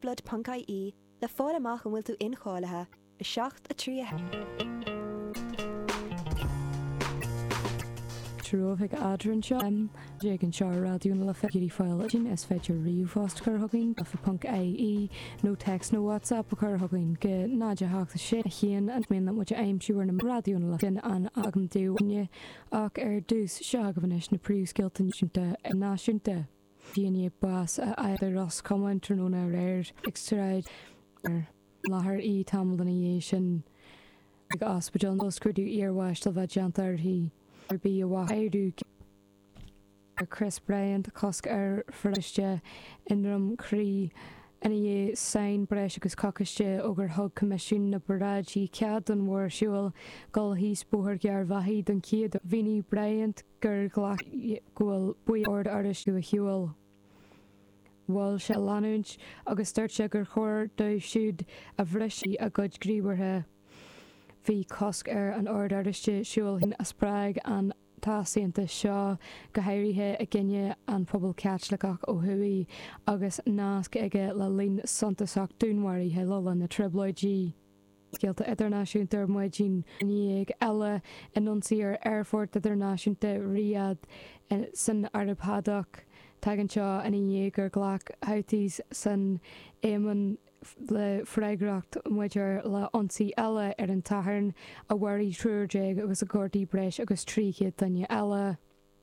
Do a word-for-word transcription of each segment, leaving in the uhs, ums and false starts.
pureblod punt I E le fáil amach an bhfuil tú inchállathe i seacht a trí Trúfik adran seo am Jake an seo radioúna le fegurí fáil sin is feidir riú fást chur thugainn a fa punt I E nó text nó WhatsApp a chur thugainn go náide háachta sé a chéan an mé mu aimimsúar na radioúna le fin an agam dúne ach ar dús seo go bhanis na príúsgiltain siúnta náisiúnta. Díine bas a aidir ras commentar nó na réir extraid ar láthair í tamil na dhé sin ag aspaidal nó scrúdú íorhhaistal bheith deantar hí ar bí a bhaidú ar Chris Bryant cosc ar freiste inram chrí ina dhé sain breis agus cacaiste ógur thug comisiún na Barádí cead an mhór siúil gal híos búthar gear bhaí don ciad Vinnie Bryant gur ghlach ghfuil buí ord artistú a hiúil. Bhil se leanúint agus dúirte gur chóir dó siúd a bhrisí a gcuid gríomhartha. Bhí cosc ar an ord artiste siúil hin a sppraig an tásaíonta seo go háirithe a gcinne an pobl ceatlachach ó thuí agus nasc aige le lín santaach dúnmhaí he lola na tribloidí. Scialta idirnáisiúnta muidín níag eile anionsaíar airfort idirnáisiúnta Riad san Arabhadach tagann seo ina dhégur ghlach hautís san éman le freigracht muidir le ansaí eile ar an tathairn a bhharí trúirdeag agus a gcordí breis agus tríchiad danne eile.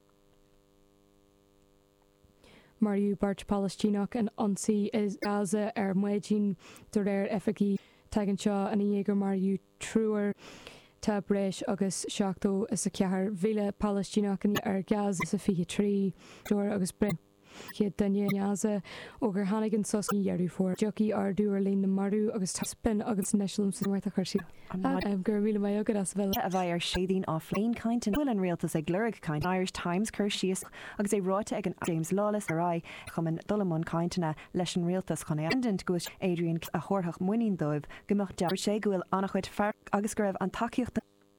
Mariú Bart Palestínach an ansaí is Gaza ar muidín do réir efficí tagann seo ina dhégur Mariú trúir tá breis agus seachtó is a ceathar bhíle Palestínach ar Gaza sa fiche trí dúir agus bre. Chiad danne Gaza ógur hánig an sosí dhearú fór. Jockey ar dúir lín na marú agus spin agus neisiúm san bhairta chuirsí. Am gur bhíle mai agad as bhile. A bhaid ar sédín á fléin caint an bhfuil an rialtas ag glurg caint Irish Times chur síos agus é ráite ag an James Lawless a rá chuman dolamón caintena leis an rialtas chun éandint gois Adrian a chórthach muoín dóibh gomach deair sé gohfuil annachchuid fear agus go raibh an takeíocht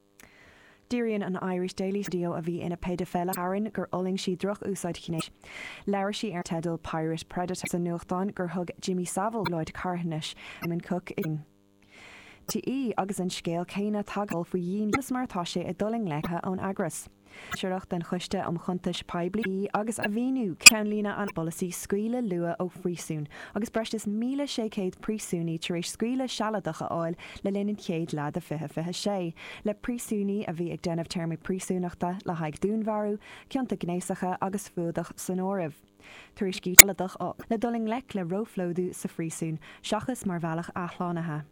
Díríonn an Irish Daily Studio a bhí ina pedophile Aaron gur oling si droch úsáid chinéis. Leir si ar tedal Pirate Predator san nuachtáin gur thug Jimmy Savile Lloyd Carhanis am an cook in. Tí í agus an scéal céine tagal faoi dhíon martá sé i doling lecha ón agras. Seireacht den chuiste am chuntais peblií agus a bhíú cean lína an bolasí scuile lua ó frísún, agus breistas míle sécéad prísúní tar éis scuile sealadacha áil le linn chéad lead a fithe fithe sé. Le prísúní a bhí ag denmh termí prísúnachta le haig dúnmharú, ceanta gnéisacha agus fuadach san óibh. Tar éis cí sealadach á le doling lec le róflódú sa frísún, seachas mar bhealach athlánathe.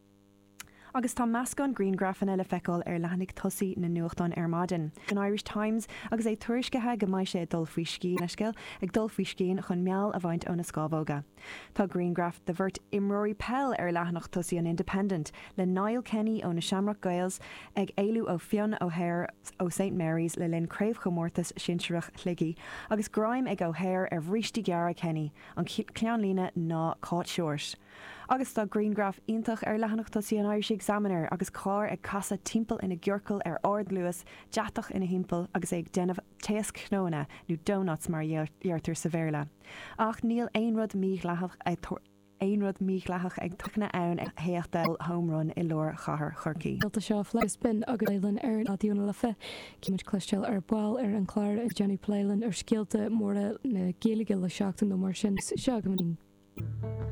Agus tá meascán Greengraffanna le feicáil ar lehannig tosaí na nuachtáin Armadin. An Irish Times agus é tuairiscithe go maiid sé dul faoi scín leisceil ag dul faoi scín chun meall a bhaint óna scábóga. Tá Greengraf de bhirt imróí pell ar lehanach tosaí an Independent le Niall Kenny ó na Shamrock Gaels ag éilú ó Fionn O'Hare ó Saint Mary's le linn craobh chomórtas sinsearach chluigií, agus Grime ag O'Hare ar bhrístí geara Kenny an cean lína ná cáit seoirt. Agus tá Greengraf iontach ar lehanach tosaí an Irish Examiner agus cáir ag casa timpeall ina gceorcail ar Ard Luas, deatach ina himpeall agus ag denmh téas cnóna nó donuts mar dheartar sa bhéirle. Ach níl aonrad míghlachach ag Éonrad míghlachach ag tuchna ann ag héachtail homerun i lór chathair chorcaí. Ilta seo flegus bin agus éilen ar radioúna le fe, cíimiid cleisteil ar báil ar an chláir ag Jenny Pléilen ar scialta móra na géalaige le seachtain nó mar sin seo go